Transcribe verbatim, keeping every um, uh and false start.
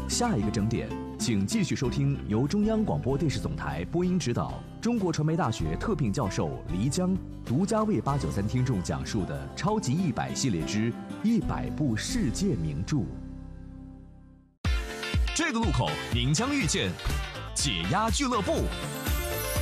下一个整点，请继续收听由中央广播电视总台播音指导、中国传媒大学特聘教授黎江独家为八九三听众讲述的《超级一百系列之一百部世界名著》。这个路口您将遇见解压俱乐部。